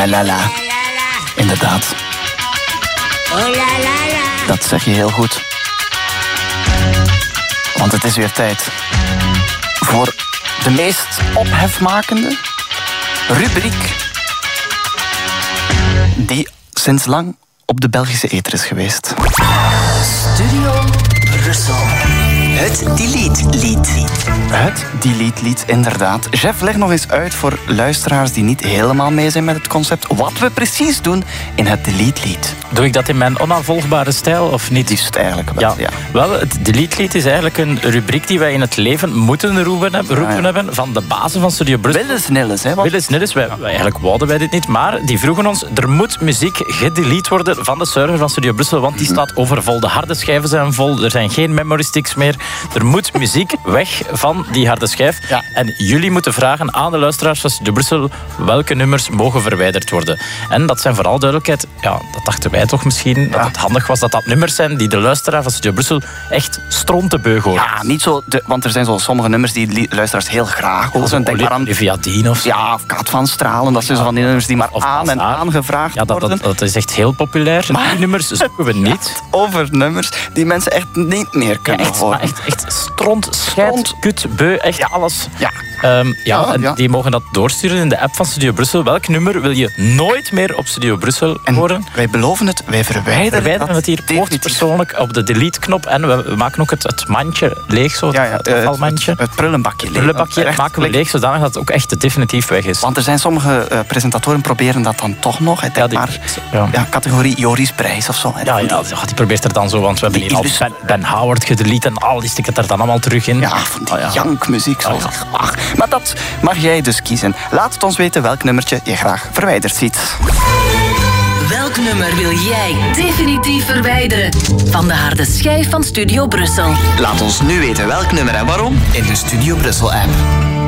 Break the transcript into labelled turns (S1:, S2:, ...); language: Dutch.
S1: la la. Inderdaad. Dat zeg je heel goed. Want het is weer tijd voor de meest ophefmakende rubriek die sinds lang op de Belgische ether is geweest.
S2: Studio Brussel. Het Delete-lied.
S1: Het Delete-lied, inderdaad. Jeff, leg nog eens uit voor luisteraars die niet helemaal mee zijn met het concept wat we precies doen in het Delete-lied.
S3: Doe ik dat in mijn onaanvolgbare stijl of niet?
S1: Liefst eigenlijk wel, ja.
S3: Wel, het Delete-lied is eigenlijk een rubriek die wij in het leven moeten roepen hebben van de bazen van Studio Brussel.
S1: Willis Nilles, hè?
S3: Willis Nilles, wij eigenlijk wouden wij dit niet, maar die vroegen ons, er moet muziek gedelete worden van de server van Studio Brussel, want die staat overvol. De harde schijven zijn vol, er zijn geen memory sticks meer. Er moet muziek weg van die harde schijf. Ja. En jullie moeten vragen aan de luisteraars van Studio Brussel welke nummers mogen verwijderd worden. En dat zijn vooral duidelijkheid, dat dachten wij toch misschien, dat het handig was dat dat nummers zijn die de luisteraar van Studio Brussel echt strontebeu hoort.
S1: Ja, niet zo, want er zijn zo sommige nummers die de luisteraars heel graag horen. Denk maar aan
S3: Olivia Dean of zo.
S1: Ja, of Kaat van Stralen. Dat zijn zo van die nummers die maar aan en aangevraagd worden.
S3: Dat is echt heel populair. Maar die nummers zoeken we niet.
S1: Over nummers die mensen echt niet meer kunnen horen.
S3: Echt stront, scheid, kut, beu, echt alles.
S1: Ja.
S3: Die mogen dat doorsturen in de app van Studio Brussel. Welk nummer wil je nooit meer op Studio Brussel horen?
S1: Wij beloven het, wij verwijderen
S3: het hier persoonlijk op de delete-knop. En we maken ook het mandje leeg, zo, het afvalmandje.
S1: Het prullenbakje leeg.
S3: Het prullenbakje maken we leeg, zodanig dat het ook echt definitief weg is.
S1: Want er zijn sommige presentatoren proberen dat dan toch nog. Categorie Joris Prijs of zo.
S3: Die probeert er dan zo, want we hebben hier al Ben Howard gedelete en al die stikken er dan allemaal terug in.
S1: Ja, van die jankmuziek. Maar dat mag jij dus kiezen. Laat het ons weten welk nummertje je graag verwijderd ziet.
S2: Welk nummer wil jij definitief verwijderen van de harde schijf van Studio Brussel?
S4: Laat ons nu weten welk nummer en waarom in de Studio Brussel app.